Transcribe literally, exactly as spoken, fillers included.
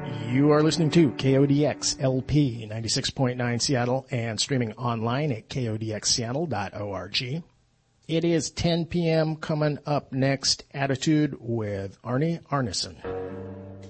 You are listening to K O D X L P ninety-six point nine Seattle and streaming online at K O D X Seattle dot org. It is ten p.m. Coming up next, Attitude with Arnie Arneson.